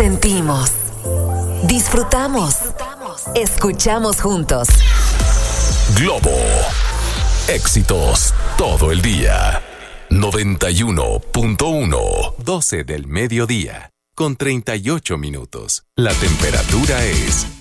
Sentimos, disfrutamos, escuchamos juntos. Globo. Éxitos todo el día. 91.1. 12 del mediodía, con 38 minutos. La temperatura es